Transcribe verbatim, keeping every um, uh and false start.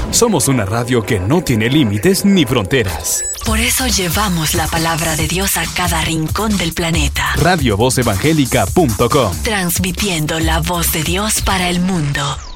Somos una radio que no tiene límites ni fronteras. Por eso llevamos la palabra de Dios a cada rincón del planeta. radio voz evangélica punto com. Transmitiendo la voz de Dios para el mundo.